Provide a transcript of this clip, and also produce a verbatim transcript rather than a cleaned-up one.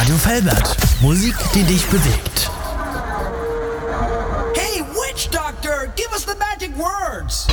Radio Velbert. Musik, die dich bewegt. Hey, Witch Doctor, give us the magic words.